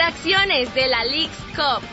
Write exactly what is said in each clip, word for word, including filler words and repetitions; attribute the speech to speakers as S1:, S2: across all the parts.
S1: reacciones de la Leagues Cup.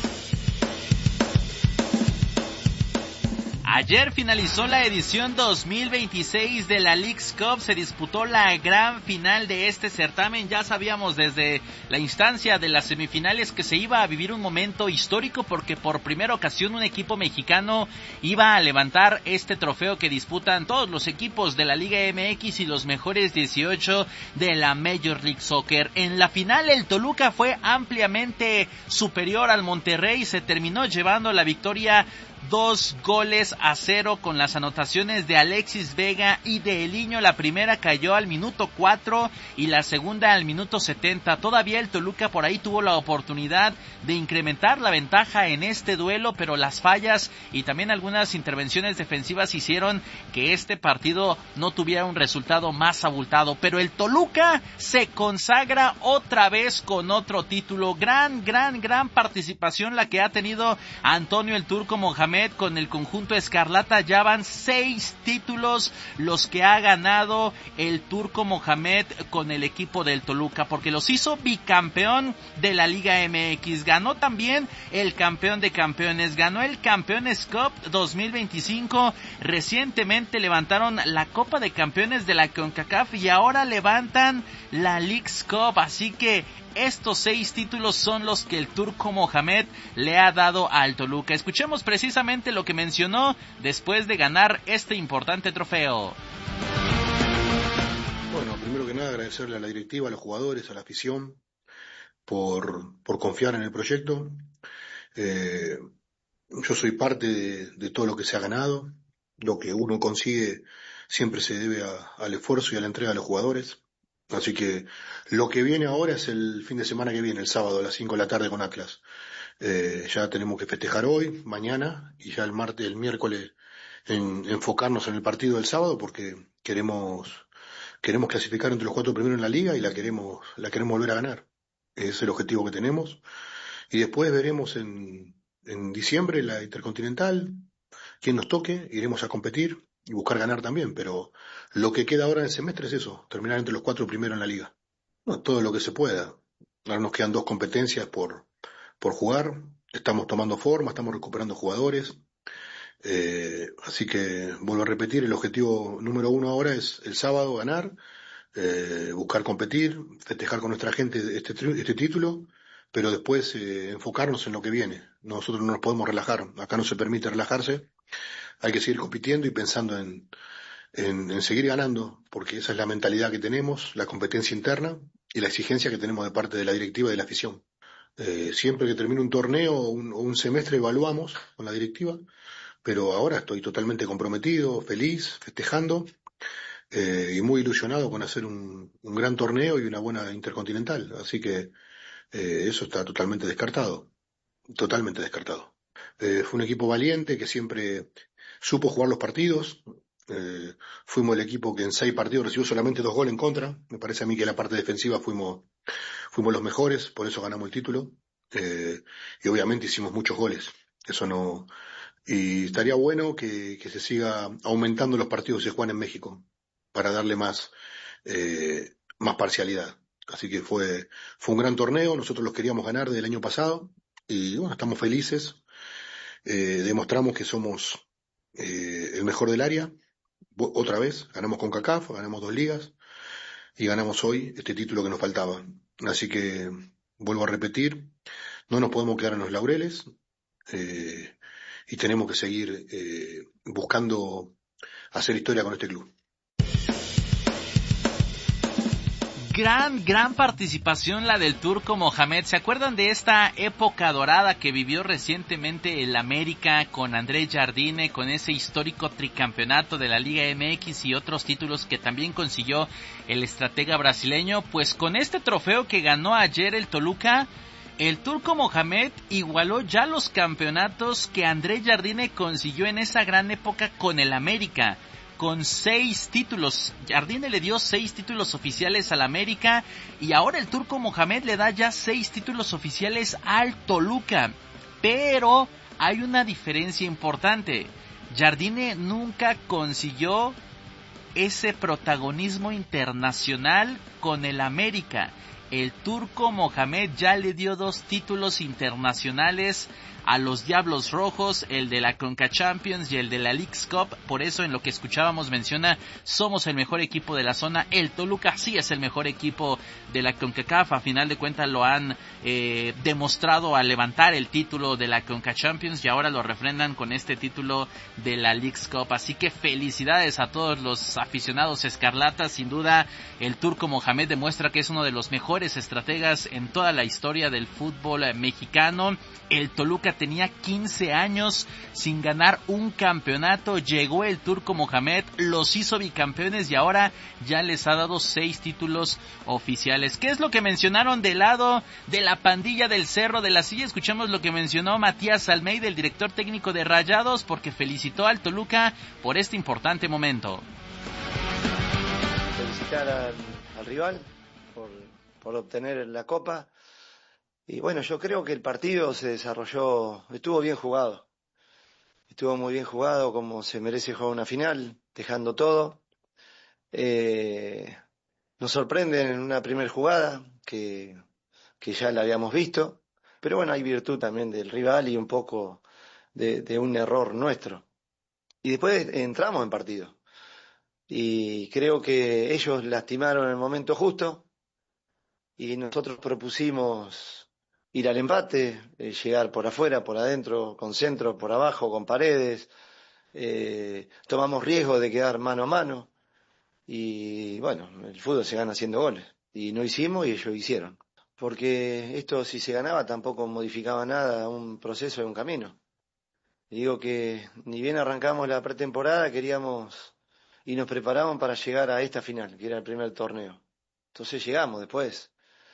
S2: Ayer finalizó la edición dos mil veintiséis de la Leagues Cup, se disputó la gran final de este certamen. Ya sabíamos desde la instancia de las semifinales que se iba a vivir un momento histórico porque por primera ocasión un equipo mexicano iba a levantar este trofeo que disputan todos los equipos de la Liga M X y los mejores dieciocho de la Major League Soccer. En la final el Toluca fue ampliamente superior al Monterrey, se terminó llevando la victoria dos goles a cero con las anotaciones de Alexis Vega y de Eliño. La primera cayó al minuto cuatro y la segunda al minuto setenta. Todavía el Toluca por ahí tuvo la oportunidad de incrementar la ventaja en este duelo, pero las fallas y también algunas intervenciones defensivas hicieron que este partido no tuviera un resultado más abultado. Pero el Toluca se consagra otra vez con otro título. Gran, gran, gran participación la que ha tenido Antonio el Turco Mohamed con el conjunto escarlata. Ya van seis títulos los que ha ganado el Turco Mohamed con el equipo del Toluca, porque los hizo bicampeón de la Liga M X, ganó también el campeón de campeones, ganó el Campeones Cup dos mil veinticinco, recientemente levantaron la Copa de Campeones de la CONCACAF y ahora levantan la Leagues Cup, así que estos seis títulos son los que el Turco Mohamed le ha dado al Toluca. Escuchemos precisamente lo que mencionó después de ganar este importante trofeo.
S3: Bueno, primero que nada agradecerle a la directiva, a los jugadores, a la afición por, por confiar en el proyecto. Eh, yo soy parte de, de todo lo que se ha ganado. Lo que uno consigue siempre se debe a, al esfuerzo y a la entrega de los jugadores. Así que lo que viene ahora es el fin de semana que viene, el sábado a las cinco de la tarde con Atlas. Eh, ya tenemos que festejar hoy, mañana y ya el martes, el miércoles en, enfocarnos en el partido del sábado porque queremos queremos clasificar entre los cuatro primeros en la liga y la queremos la queremos volver a ganar. Ese es el objetivo que tenemos. Y después veremos en, en diciembre la Intercontinental, quien nos toque, iremos a competir y buscar ganar también, pero lo que queda ahora en el semestre es eso, terminar entre los cuatro primeros en la liga. No, todo lo que se pueda. Ahora nos quedan dos competencias por, por jugar, estamos tomando forma, estamos recuperando jugadores, eh, así que vuelvo a repetir, el objetivo número uno ahora es el sábado ganar, eh, buscar competir, festejar con nuestra gente este, este título, pero después eh, enfocarnos en lo que viene. Nosotros no nos podemos relajar, acá no se permite relajarse. Hay que seguir compitiendo y pensando en, en, en seguir ganando, porque esa es la mentalidad que tenemos, la competencia interna y la exigencia que tenemos de parte de la directiva y de la afición. Eh, siempre que termine un torneo o un, o un semestre evaluamos con la directiva, pero ahora estoy totalmente comprometido, feliz, festejando eh, y muy ilusionado con hacer un, un gran torneo y una buena intercontinental. Así que eh, eso está totalmente descartado, totalmente descartado. Eh, fue un equipo valiente que siempre supo jugar los partidos. Eh, fuimos el equipo que en seis partidos recibió solamente dos goles en contra. Me parece a mí que en la parte defensiva fuimos, fuimos los mejores, por eso ganamos el título. Eh, y obviamente hicimos muchos goles. Eso no. Y estaría bueno que, que se siga aumentando los partidos que se juegan en México para darle más, eh, más parcialidad. Así que fue, fue un gran torneo. Nosotros los queríamos ganar del año pasado y bueno, estamos felices. Eh, demostramos que somos eh, el mejor del área, otra vez, ganamos con CONCACAF, ganamos dos ligas y ganamos hoy este título que nos faltaba. Así que, vuelvo a repetir, no nos podemos quedar en los laureles eh, y tenemos que seguir eh, buscando hacer historia con este club.
S2: Gran, gran participación la del Turco Mohamed. ¿Se acuerdan de esta época dorada que vivió recientemente el América con Andrés Jardine, con ese histórico tricampeonato de la Liga M X y otros títulos que también consiguió el estratega brasileño? Pues con este trofeo que ganó ayer el Toluca, el Turco Mohamed igualó ya los campeonatos que Andrés Jardine consiguió en esa gran época con el América, con seis títulos. Jardine le dio seis títulos oficiales al América y ahora el Turco Mohamed le da ya seis títulos oficiales al Toluca. Pero hay una diferencia importante. Jardine nunca consiguió ese protagonismo internacional con el América. el turco Mohamed ya le dio dos títulos internacionales a los Diablos Rojos, el de la Conca Champions y el de la Leagues Cup. Por eso, en lo que escuchábamos menciona, somos el mejor equipo de la zona. El Toluca sí es el mejor equipo de la CONCACAF. A final de cuentas lo han eh, demostrado al levantar el título de la Conca Champions y ahora lo refrendan con este título de la Leagues Cup. Así que felicidades a todos los aficionados escarlatas. Sin duda, el turco Mohamed demuestra que es uno de los mejores estrategas en toda la historia del fútbol mexicano. El Toluca tenía quince años sin ganar un campeonato. Llegó el turco Mohamed, los hizo bicampeones y ahora ya les ha dado seis títulos oficiales. ¿Qué es lo que mencionaron del lado de la pandilla del Cerro de la Silla? Escuchamos lo que mencionó Matías Almeida, el director técnico de Rayados, porque felicitó al Toluca por este importante momento.
S4: Felicitar al, al rival por, por obtener la copa. Y bueno, yo creo que el partido se desarrolló, estuvo bien jugado. Estuvo muy bien jugado, como se merece jugar una final, dejando todo. Eh, nos sorprenden en una primera jugada, que, que ya la habíamos visto. Pero bueno, hay virtud también del rival y un poco de, de un error nuestro. Y después entramos en partido. Y creo que ellos lastimaron en el momento justo. Y nosotros propusimos ir al empate, eh, llegar por afuera, por adentro, con centro, por abajo, con paredes. Eh, tomamos riesgo de quedar mano a mano. Y bueno, el fútbol se gana haciendo goles. Y no hicimos y ellos hicieron. Porque esto, si se ganaba, tampoco modificaba nada, un proceso y un camino. Y digo que ni bien arrancamos la pretemporada, queríamos y nos preparamos para llegar a esta final, que era el primer torneo. Entonces llegamos después.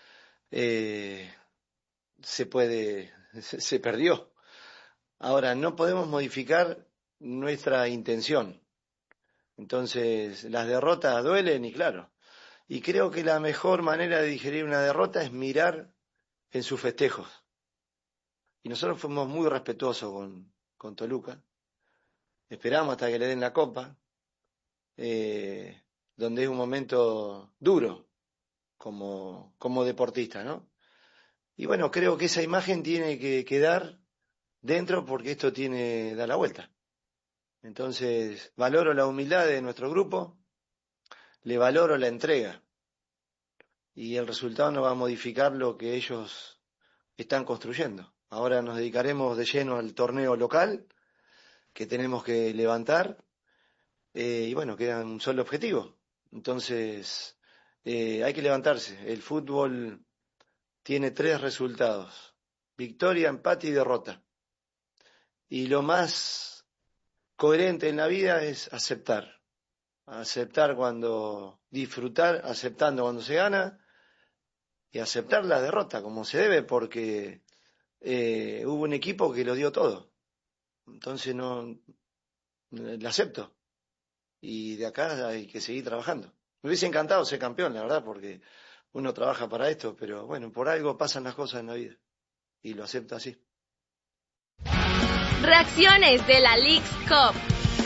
S4: Eh, se puede, se, se perdió. Ahora, no podemos modificar nuestra intención. Entonces, las derrotas duelen y claro. Y creo que la mejor manera de digerir una derrota es mirar en sus festejos. Y nosotros fuimos muy respetuosos con, con Toluca. Esperamos hasta que le den la copa, eh, donde es un momento duro como, como deportista, ¿no? Y bueno, creo que esa imagen tiene que quedar dentro porque esto tiene, da la vuelta. Entonces, valoro la humildad de nuestro grupo, le valoro la entrega y el resultado no va a modificar lo que ellos están construyendo. Ahora nos dedicaremos de lleno al torneo local que tenemos que levantar eh, y bueno, queda un solo objetivo. Entonces, eh, hay que levantarse. El fútbol tiene tres resultados: victoria, empate y derrota. Y lo más coherente en la vida es aceptar. Aceptar cuando disfrutar, aceptando cuando se gana y aceptar la derrota como se debe, porque eh, hubo un equipo que lo dio todo. Entonces no lo acepto. Y de acá hay que seguir trabajando. Me hubiese encantado ser campeón, la verdad, porque uno trabaja para esto, pero bueno, por algo pasan las cosas en la vida. Y lo acepto así.
S1: Reacciones de la Leagues Cup.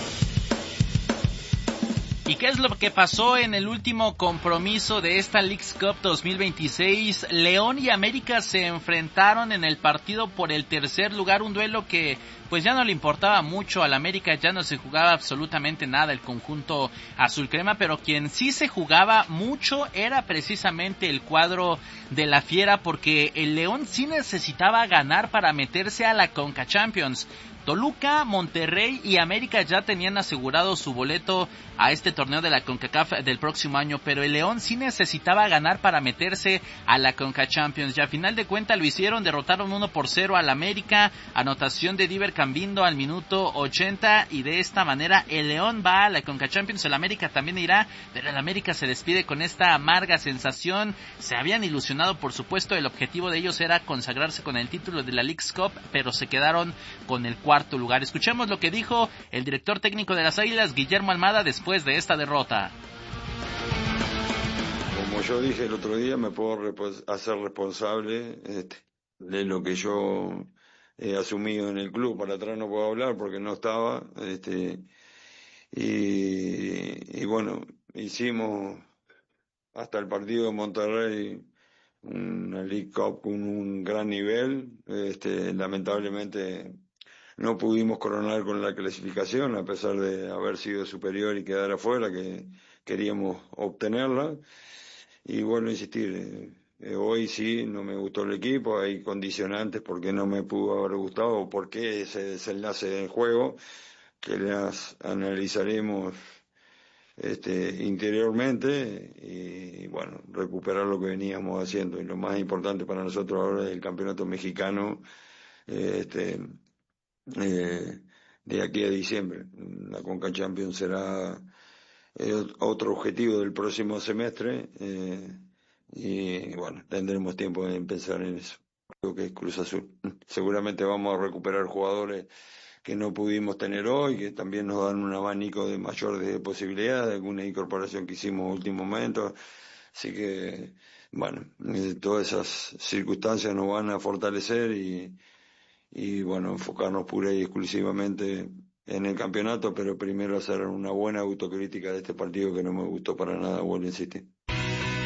S2: ¿Y qué es lo que pasó en el último compromiso de esta Leagues Cup dos mil veintiséis? León y América se enfrentaron en el partido por el tercer lugar, un duelo que pues ya no le importaba mucho al América, ya no se jugaba absolutamente nada el conjunto azul crema, pero quien sí se jugaba mucho era precisamente el cuadro de la Fiera, porque el León sí necesitaba ganar para meterse a la Conca Champions. Toluca, Monterrey y América ya tenían asegurado su boleto a este torneo de la CONCACAF del próximo año, pero el León sí necesitaba ganar para meterse a la Conca Champions, y a final de cuentas lo hicieron, derrotaron uno por cero al América, anotación de Diver Cambindo al minuto ochenta, y de esta manera el León va a la Conca Champions. El América también irá, pero el América se despide con esta amarga sensación. Se habían ilusionado, por supuesto, el objetivo de ellos era consagrarse con el título de la Leagues Cup, pero se quedaron con el cuarto lugar. Escuchemos lo que dijo el director técnico de las Águilas, Guillermo Almada, después de esta derrota.
S5: Como yo dije el otro día, me puedo repos- hacer responsable este, de lo que yo he asumido en el club. Para atrás no puedo hablar porque no estaba. Este, y, y bueno, hicimos hasta el partido de Monterrey una League Cup con un gran nivel. Este, lamentablemente no pudimos coronar con la clasificación, a pesar de haber sido superior y quedar afuera, que queríamos obtenerla. Y vuelvo a insistir, eh, eh, hoy sí no me gustó el equipo, hay condicionantes por qué no me pudo haber gustado o por qué ese desenlace del juego, que las analizaremos este, interiormente y bueno, recuperar lo que veníamos haciendo. Y lo más importante para nosotros ahora es el campeonato mexicano, eh, este, eh, de aquí a diciembre. La Conca Champions será eh, otro objetivo del próximo semestre, eh, y bueno, tendremos tiempo de pensar en eso. Creo que es Cruz Azul. Seguramente vamos a recuperar jugadores que no pudimos tener hoy, que también nos dan un abanico de mayor de posibilidades, alguna incorporación que hicimos en último momento. Así que, bueno, eh, todas esas circunstancias nos van a fortalecer y, y bueno, enfocarnos pura y exclusivamente en el campeonato, pero primero hacer una buena autocrítica de este partido que no me gustó para nada, vuelvo a insistir.